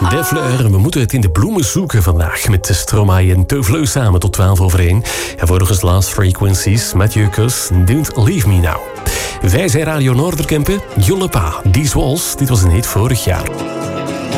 De Fleur, we moeten het in de bloemen zoeken vandaag met Stromae en Teufleu samen tot 1:12. En volgens Last Frequencies, Mathieu Kus, Don't Leave Me Now. Wij zijn Radio Noorderkempen, Jolle Pa, Die Walls, dit was een hit vorig jaar.